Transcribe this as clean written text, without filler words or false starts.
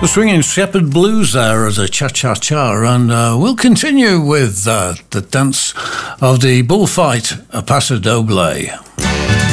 The Swinging Shepherd Blues there as a cha-cha-cha, and we'll continue with the dance of the bullfight, a paso doble.